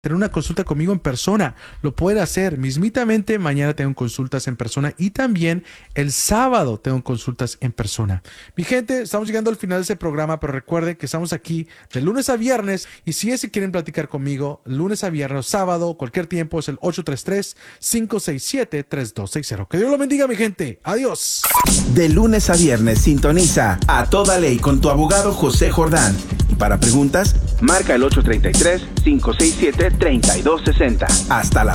tener una consulta conmigo en persona, lo puede hacer. Mismitamente, mañana tengo consultas en persona y también el sábado tengo consultas en persona. Mi gente, estamos llegando al final de este programa, pero recuerden que estamos aquí de lunes a viernes y si es que quieren platicar conmigo, lunes a viernes, sábado, cualquier tiempo, es el 833-567-3260. Que Dios lo bendiga, mi gente. Adiós. De lunes a viernes, sintoniza A Toda Ley con tu abogado José Jordán. Y para preguntas, marca el 833-567-3260. Hasta la